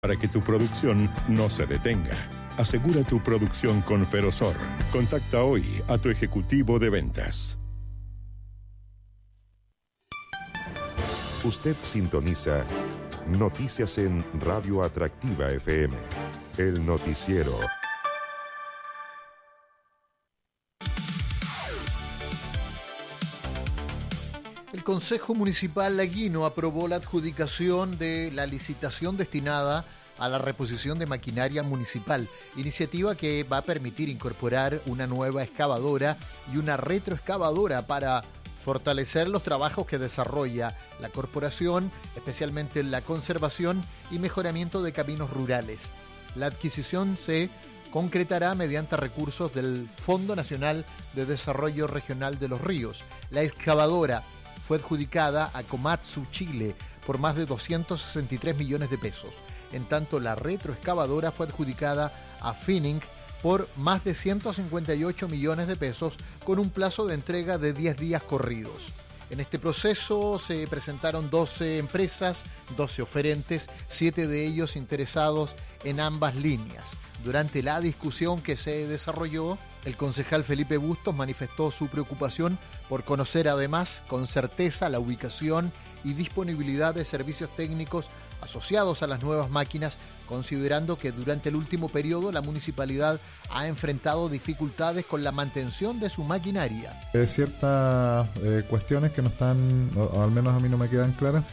para que tu producción no se detenga. Asegura tu producción con Ferrosor. Contacta hoy a tu ejecutivo de ventas. Usted sintoniza Noticias en Radio Atractiva FM. El noticiero. El Consejo Municipal Laguino aprobó la adjudicación de la licitación destinada a la reposición de maquinaria municipal, iniciativa que va a permitir incorporar una nueva excavadora y una retroexcavadora para fortalecer los trabajos que desarrolla la corporación, especialmente en la conservación y mejoramiento de caminos rurales. La adquisición se concretará mediante recursos del Fondo Nacional de Desarrollo Regional de los Ríos. La excavadora fue adjudicada a Komatsu Chile por más de 263 millones de pesos. En tanto, la retroexcavadora fue adjudicada a Finning por más de 158 millones de pesos con un plazo de entrega de 10 días corridos. En este proceso se presentaron 12 empresas, 12 oferentes, 7 de ellos interesados en ambas líneas. Durante la discusión que se desarrolló, el concejal Felipe Bustos manifestó su preocupación por conocer además con certeza la ubicación y disponibilidad de servicios técnicos asociados a las nuevas máquinas, considerando que durante el último periodo la municipalidad ha enfrentado dificultades con la mantención de su maquinaria. Ciertas cuestiones que no están, o al menos a mí no me quedan claras.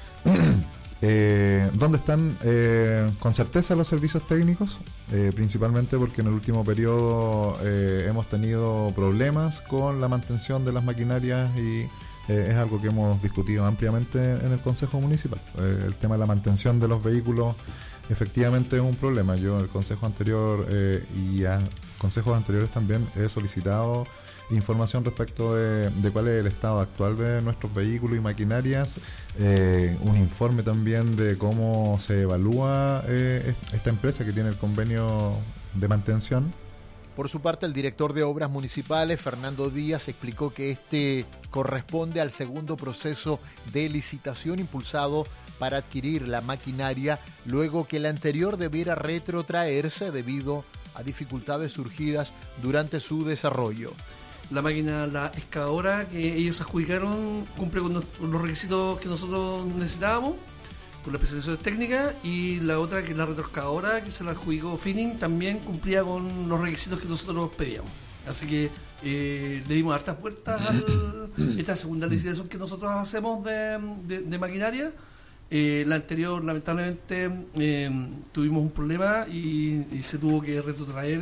¿Dónde están con certeza los servicios técnicos? Principalmente porque en el último periodo hemos tenido problemas con la mantención de las maquinarias y es algo que hemos discutido ampliamente en el Consejo Municipal. El tema de la mantención de los vehículos efectivamente es un problema. Yo en el Consejo anterior y a consejos anteriores también he solicitado información respecto de cuál es el estado actual de nuestros vehículos y maquinarias, un informe también de cómo se evalúa esta empresa que tiene el convenio de mantención. Por su parte, el director de Obras Municipales, Fernando Díaz, explicó que este corresponde al segundo proceso de licitación impulsado para adquirir la maquinaria, luego que el anterior debiera retrotraerse debido a dificultades surgidas durante su desarrollo. La máquina, la excavadora que ellos adjudicaron, cumple con los requisitos que nosotros necesitábamos, con las especificaciones técnicas, y la otra, que es la retroexcavadora, que se la adjudicó Finning, también cumplía con los requisitos que nosotros pedíamos. Así que le dimos hartas vueltas a esta segunda licitación que nosotros hacemos de maquinaria. La anterior, lamentablemente, tuvimos un problema y se tuvo que retrotraer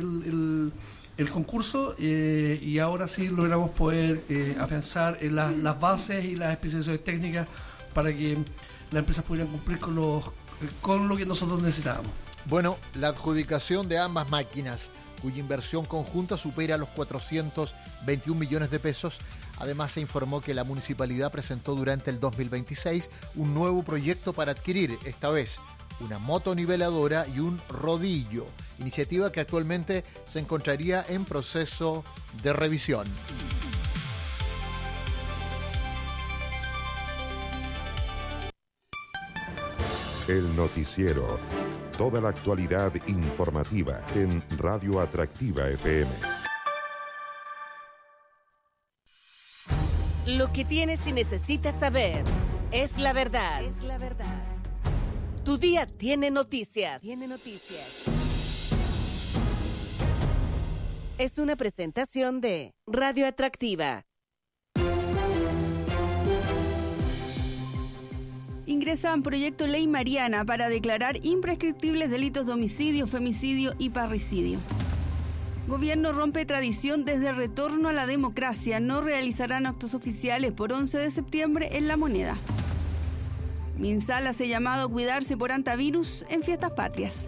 el concurso, y ahora sí logramos poder afianzar las bases y las especificaciones técnicas para que las empresas pudieran cumplir con lo que nosotros necesitábamos. Bueno, la adjudicación de ambas máquinas, cuya inversión conjunta supera los 421 millones de pesos. Además, se informó que la municipalidad presentó durante el 2026 un nuevo proyecto para adquirir, esta vez, una motoniveladora y un rodillo, iniciativa que actualmente se encontraría en proceso de revisión. El noticiero. Toda la actualidad informativa en Radio Atractiva FM. Lo que tienes y necesitas saber es la verdad. Es la verdad. Tu día tiene noticias. Es una presentación de Radio Atractiva. Ingresan proyecto Ley Mariana para declarar imprescriptibles delitos de homicidio, femicidio y parricidio. Gobierno rompe tradición desde retorno a la democracia. No realizarán actos oficiales por 11 de septiembre en La Moneda. Minsal hace llamado a cuidarse por antivirus en fiestas patrias.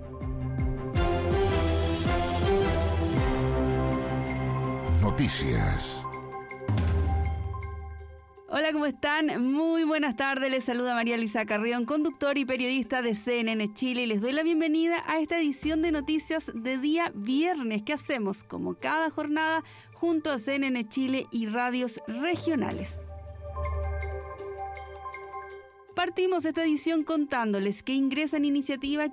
Noticias. Hola, ¿cómo están? Muy buenas tardes. Les saluda María Luisa Carrión, conductor y periodista de CNN Chile, y les doy la bienvenida a esta edición de noticias de día viernes que hacemos como cada jornada junto a CNN Chile y radios regionales. Partimos esta edición contándoles que ingresan iniciativa